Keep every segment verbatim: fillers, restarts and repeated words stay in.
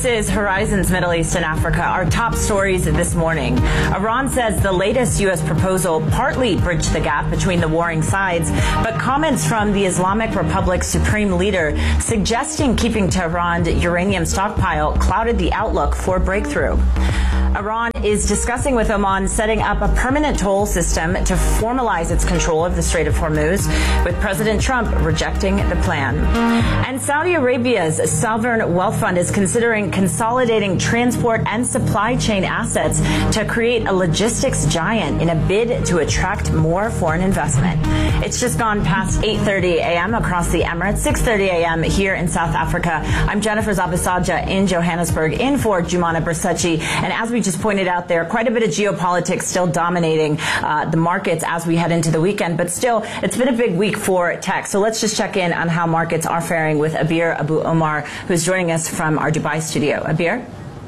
This is Horizons Middle East and Africa. Our top stories this morning. Iran says the latest U S proposal partly bridged the gap between the warring sides, but comments from the Islamic Republic's supreme leader suggesting keeping Tehran's uranium stockpile clouded the outlook for breakthrough. Iran is discussing with Oman setting up a permanent toll system to formalize its control of the Strait of Hormuz, with President Trump rejecting the plan. And Saudi Arabia's sovereign wealth fund is considering consolidating transport and supply chain assets to create a logistics giant in a bid to attract more foreign investment. It's just gone past eight thirty a m across the Emirates, six thirty a m here in South Africa. I'm Jennifer Zabisaja in Johannesburg, in for Jumana Bersachi. And as we just pointed out there, quite a bit of geopolitics still dominating uh, the markets as we head into the weekend. But still, it's been a big week for tech. So let's just check in on how markets are faring with Abir Abu Omar, who's joining us from our Dubai studio. Abir?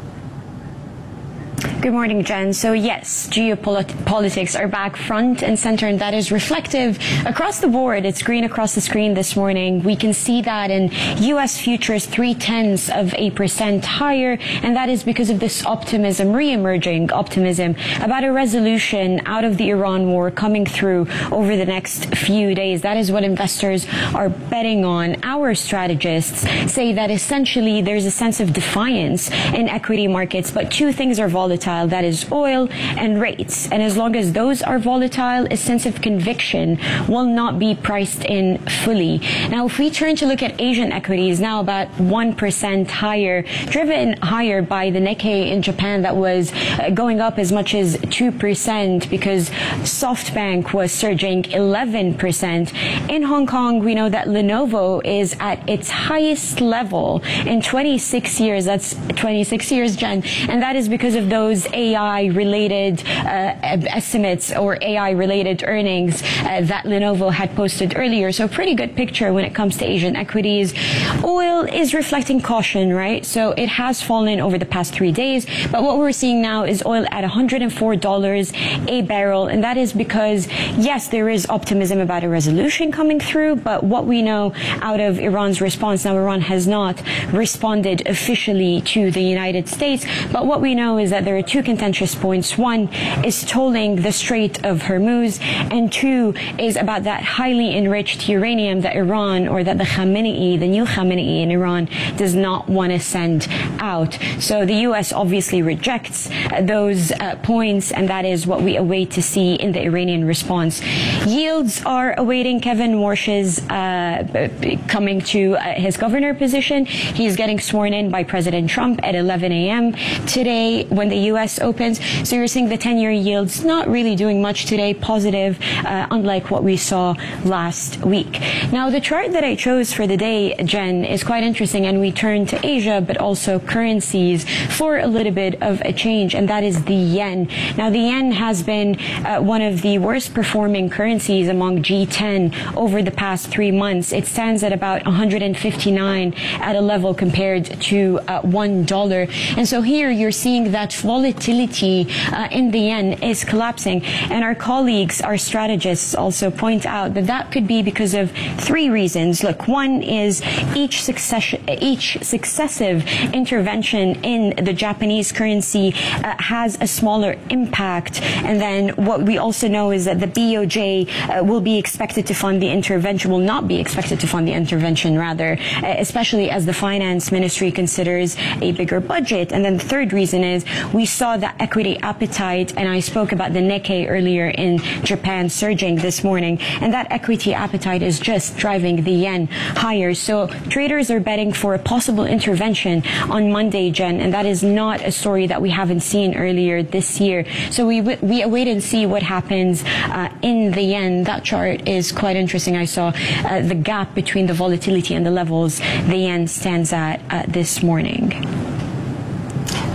Good morning, Jen. So yes, geopolitics are back front and center, and that is reflective across the board. It's green across the screen this morning. We can see that in U S futures three tenths of a percent higher, and that is because of this optimism, re-emerging optimism about a resolution out of the Iran war coming through over the next few days. That is what investors are betting on. Our strategists say that essentially there's a sense of defiance in equity markets, but two things are volatile. That is oil and rates. And as long as those are volatile, a sense of conviction will not be priced in fully. Now, if we turn to look at Asian equities, now about one percent higher, driven higher by the Nikkei in Japan that was going up as much as two percent because SoftBank was surging eleven percent. In Hong Kong, we know that Lenovo is at its highest level in twenty-six years. That's twenty-six years, Jen. And that is because of those A I-related uh, estimates or A I-related earnings uh, that Lenovo had posted earlier. So pretty good picture when it comes to Asian equities. Oil is reflecting caution, right? So it has fallen over the past three days. But what we're seeing now is oil at one hundred four dollars a barrel. And that is because, yes, there is optimism about a resolution coming through. But what we know out of Iran's response, now Iran has not responded officially to the United States. But what we know is that there are two contentious points. One is tolling the Strait of Hormuz, and two is about that highly enriched uranium that Iran, or that the Khamenei, the new Khamenei in Iran, does not want to send out. So the U S obviously rejects uh, those uh, points, and that is what we await to see in the Iranian response. Yields are awaiting Kevin Warsh's uh, coming to uh, his governor position. He's getting sworn in by President Trump at eleven a m today when the U S opens. So you're seeing the ten-year yields not really doing much today, positive, uh, unlike what we saw last week. Now, the chart that I chose for the day, Jen, is quite interesting, and we turn to Asia, but also currencies for a little bit of a change, and that is the yen. Now, the yen has been uh, one of the worst performing currencies among G ten over the past three months. It stands at about one hundred fifty-nine at a level compared to uh, one dollar. And so here you're seeing that volatility uh, in the yen is collapsing. And our colleagues, our strategists also point out that that could be because of three reasons. Look, one is each succession, each successive intervention in the Japanese currency uh, has a smaller impact. And then what we also know is that the B O J uh, will be expected to fund the intervention, will not be expected to fund the intervention, rather, uh, especially as the finance ministry considers a bigger budget. And then the third reason is we saw that equity appetite, and I spoke about the Nikkei earlier in Japan surging this morning, and that equity appetite is just driving the yen higher. So traders are betting for a possible intervention on Monday, Jen, and that is not a story that we haven't seen earlier this year. So we we wait and see what happens uh, in the yen. That chart is quite interesting. I saw uh, the gap between the volatility and the levels the yen stands at uh, this morning.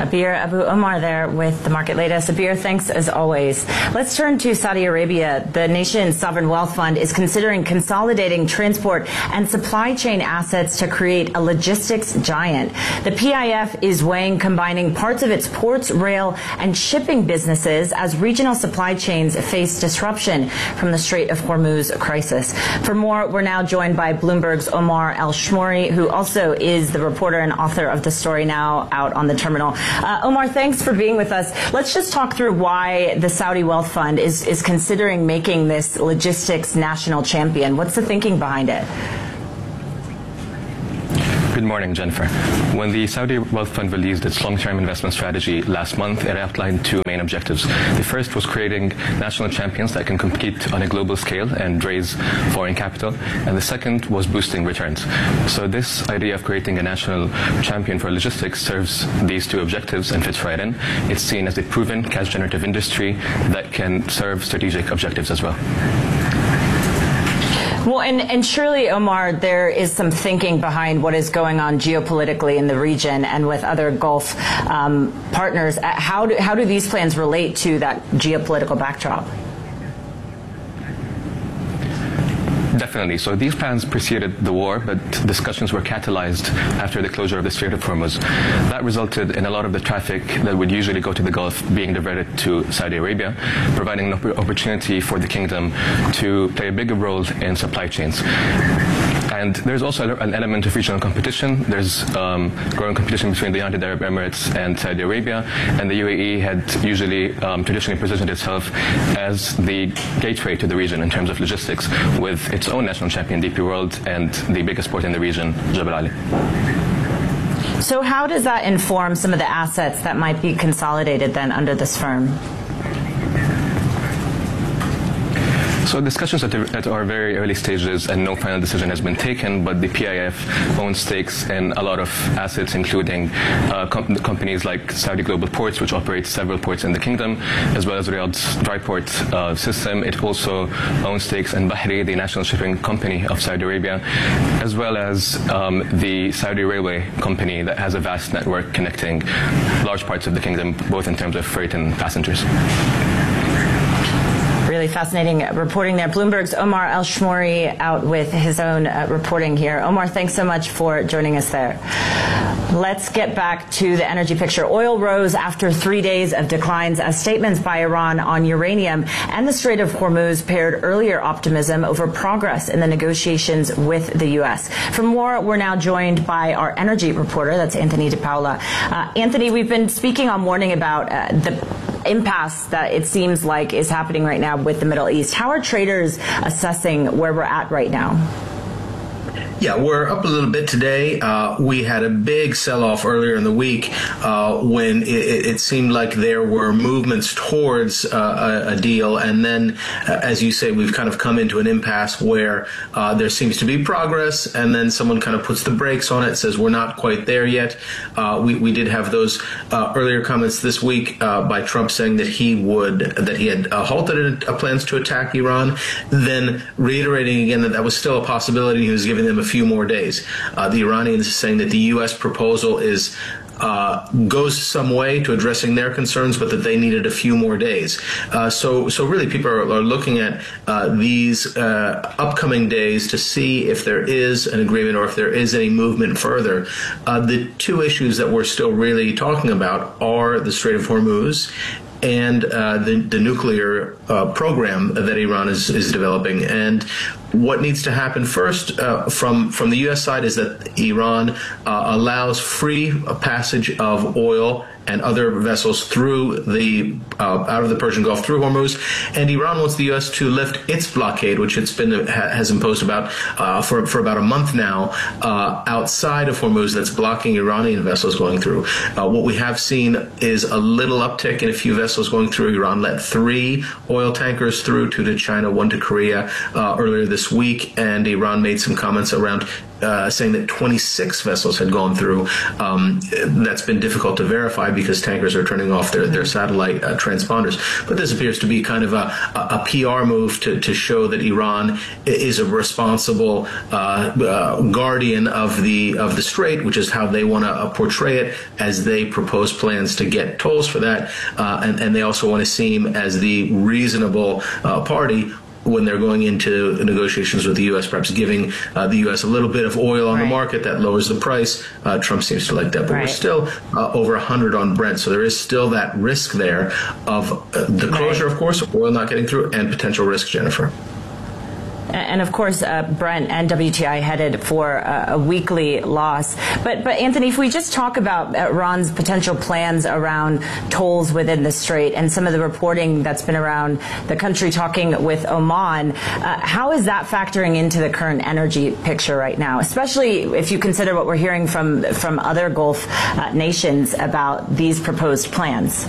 Abir Abu Omar there with the market latest. Abir, thanks as always. Let's turn to Saudi Arabia. The nation's sovereign wealth fund is considering consolidating transport and supply chain assets to create a logistics giant. The P I F is weighing combining parts of its ports, rail, and shipping businesses as regional supply chains face disruption from the Strait of Hormuz crisis. For more, we're now joined by Bloomberg's Omar El-Shmouri, who also is the reporter and author of the story now out on the terminal. Uh, Omar, thanks for being with us. Let's just talk through why the Saudi Wealth Fund is, is considering making this logistics national champion. What's the thinking behind it? Good morning, Jennifer. When the Saudi Wealth Fund released its long-term investment strategy last month, it outlined two main objectives. The first was creating national champions that can compete on a global scale and raise foreign capital, and the second was boosting returns. So this idea of creating a national champion for logistics serves these two objectives and fits right in. It's seen as a proven cash-generative industry that can serve strategic objectives as well. Well, and, and surely, Omar, there is some thinking behind what is going on geopolitically in the region and with other Gulf um, partners. How do, how do these plans relate to that geopolitical backdrop? Definitely. So these plans preceded the war, but discussions were catalyzed after the closure of the Strait of Hormuz. That resulted in a lot of the traffic that would usually go to the Gulf being diverted to Saudi Arabia, providing an opportunity for the kingdom to play a bigger role in supply chains. And there's also an element of regional competition. There's um, growing competition between the United Arab Emirates and Saudi Arabia, and the U A E had usually um, traditionally positioned itself as the gateway to the region in terms of logistics, with its own national champion, D P World, and the biggest port in the region, Jebel Ali. So how does that inform some of the assets that might be consolidated then under this firm? So discussions at, the, at our very early stages, and no final decision has been taken, but the P I F owns stakes in a lot of assets, including uh, com companies like Saudi Global Ports, which operates several ports in the kingdom, as well as Riyadh's dry port uh, system. It also owns stakes in Bahri, the national shipping company of Saudi Arabia, as well as um, the Saudi Railway Company that has a vast network connecting large parts of the kingdom, both in terms of freight and passengers. Really fascinating reporting there. Bloomberg's Omar El-Shmouri out with his own uh, reporting here. Omar, thanks so much for joining us there. Let's get back to the energy picture. Oil rose after three days of declines as statements by Iran on uranium and the Strait of Hormuz paired earlier optimism over progress in the negotiations with the U S. For more, we're now joined by our energy reporter. That's Anthony DePaula. Uh, Anthony, we've been speaking all morning about uh, the impasse that it seems like is happening right now with the Middle East. How are traders assessing where we're at right now? Yeah, we're up a little bit today. Uh, we had a big sell-off earlier in the week uh, when it, it seemed like there were movements towards uh, a, a deal. And then, uh, as you say, we've kind of come into an impasse where uh, there seems to be progress, and then someone kind of puts the brakes on it, says we're not quite there yet. Uh, we, we did have those uh, earlier comments this week uh, by Trump saying that he would, that he had uh, halted uh, plans to attack Iran, then reiterating again that that was still a possibility. He was giving them a few more days. Uh, the Iranians are saying that the U S proposal is uh, goes some way to addressing their concerns, but that they needed a few more days. Uh, so, so really, people are, are looking at uh, these uh, upcoming days to see if there is an agreement or if there is any movement further. Uh, the two issues that we're still really talking about are the Strait of Hormuz and uh, the, the nuclear uh, program that Iran is, is developing. And what needs to happen first uh, from, from the U S side is that Iran uh, allows free passage of oil and other vessels through the uh, out of the Persian Gulf through Hormuz, and Iran wants the U S to lift its blockade, which it's been ha, has imposed about uh, for for about a month now uh, outside of Hormuz, that's blocking Iranian vessels going through. Uh, what we have seen is a little uptick in a few vessels going through. Iran let three oil tankers through, two to China, one to Korea uh, earlier this this week, and Iran made some comments around uh, saying that twenty-six vessels had gone through. Um, that's been difficult to verify because tankers are turning off their, their satellite uh, transponders. But this appears to be kind of a, a P R move to, to show that Iran is a responsible uh, uh, guardian of the of the Strait, which is how they want to uh, portray it as they propose plans to get tolls for that. Uh, and, and they also want to seem as the reasonable uh, party when they're going into negotiations with the U S, perhaps giving uh, the U S a little bit of oil on right. the market that lowers the price. Uh, Trump seems to like that. But right. we're still uh, over one hundred on Brent, so there is still that risk there of uh, the closure, right. of course, oil not getting through, and potential risk, Jennifer. And of course, uh, Brent and W T I headed for uh, a weekly loss. But, but Anthony, if we just talk about Iran's potential plans around tolls within the Strait and some of the reporting that's been around the country talking with Oman, uh, how is that factoring into the current energy picture right now, especially if you consider what we're hearing from, from other Gulf uh, nations about these proposed plans?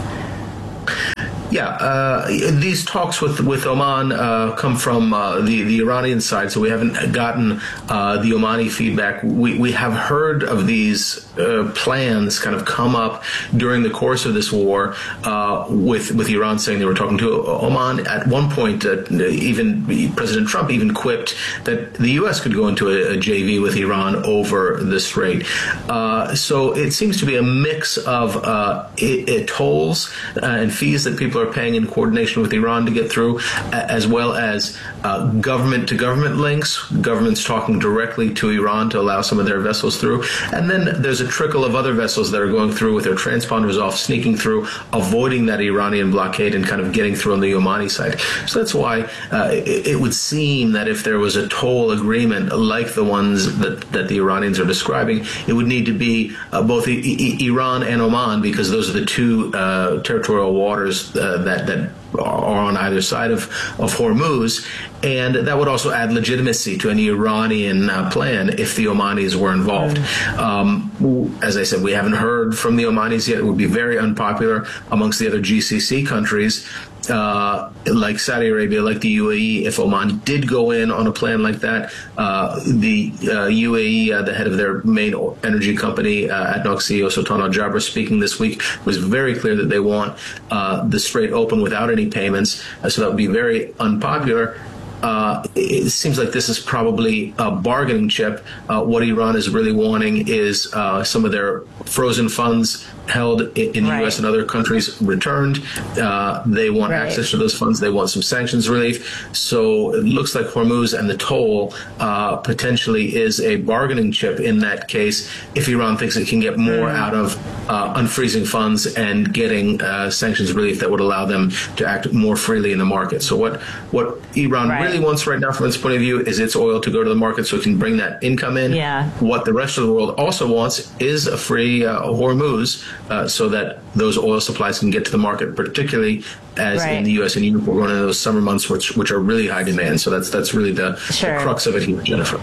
Yeah, uh, these talks with with Oman uh, come from uh, the the Iranian side, so we haven't gotten uh, the Omani feedback. We we have heard of these uh, plans kind of come up during the course of this war, uh, with with Iran saying they were talking to Oman. At one point, uh, even President Trump even quipped that the U S could go into a, a J V with Iran over the Strait. Uh, so it seems to be a mix of uh, it, it tolls uh, and fees that people are paying in coordination with Iran to get through, as well as uh, government-to-government links, governments talking directly to Iran to allow some of their vessels through. And then there's a trickle of other vessels that are going through with their transponders off, sneaking through, avoiding that Iranian blockade and kind of getting through on the Omani side. So that's why uh, it, it would seem that if there was a toll agreement like the ones that, that the Iranians are describing, it would need to be uh, both I- I- Iran and Oman, because those are the two uh, territorial waters uh, that that are on either side of, of Hormuz, and that would also add legitimacy to any Iranian uh, plan if the Omanis were involved. Mm. Um, as I said, we haven't heard from the Omanis yet. It would be very unpopular amongst the other G C C countries, uh, like Saudi Arabia, like the U A E. If Oman did go in on a plan like that, uh, the uh, U A E, uh, the head of their main energy company, uh, ADNOC C E O Sultan Al Jaber, speaking this week, was very clear that they want uh, the Strait open without any payments, uh, so that would be very unpopular. Uh, it seems like this is probably a bargaining chip. Uh, what Iran is really wanting is uh, some of their frozen funds held in, in the right. U S and other countries returned. Uh, they want right. access to those funds. They want some sanctions relief. So it looks like Hormuz and the toll uh, potentially is a bargaining chip in that case, if Iran thinks it can get more mm. out of uh, unfreezing funds and getting uh, sanctions relief that would allow them to act more freely in the market. So what, what Iran right. really wants right now from its point of view is its oil to go to the market so it can bring that income in. Yeah. What the rest of the world also wants is a free uh, Hormuz, uh, so that those oil supplies can get to the market, particularly as right. in the U S and Europe, we're going into those summer months, which which are really high demand. So that's that's really the, sure. the crux of it here, Jennifer.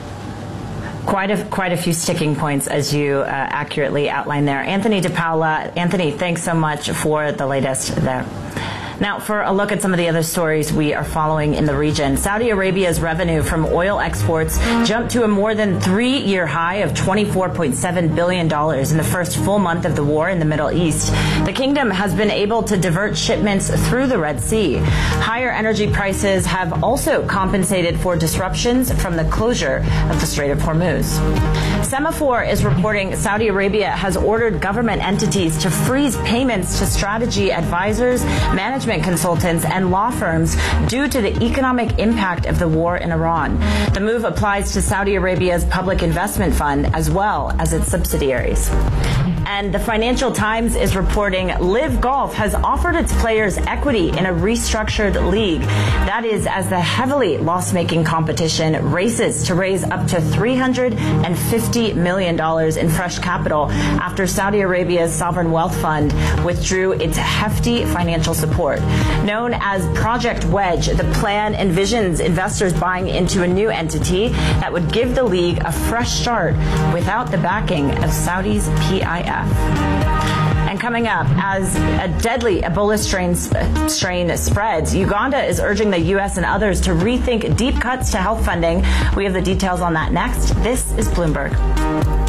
Quite a, quite a few sticking points, as you uh, accurately outlined there. Anthony DePaola. Anthony, thanks so much for the latest there. Now, for a look at some of the other stories we are following in the region, Saudi Arabia's revenue from oil exports jumped to a more than three-year high of twenty-four point seven billion dollars in the first full month of the war in the Middle East. The kingdom has been able to divert shipments through the Red Sea. Higher energy prices have also compensated for disruptions from the closure of the Strait of Hormuz. Semaphore is reporting Saudi Arabia has ordered government entities to freeze payments to strategy advisors, management consultants, and law firms due to the economic impact of the war in Iran. The move applies to Saudi Arabia's Public Investment Fund as well as its subsidiaries. And the Financial Times is reporting Live Golf has offered its players equity in a restructured league. That is as the heavily loss-making competition races to raise up to three hundred fifty million dollars in fresh capital after Saudi Arabia's Sovereign Wealth Fund withdrew its hefty financial support. Known as Project Wedge, the plan envisions investors buying into a new entity that would give the league a fresh start without the backing of Saudi's P I F. And coming up, as a deadly Ebola strain, strain spreads, Uganda is urging the U S and others to rethink deep cuts to health funding. We have the details on that next. This is Bloomberg.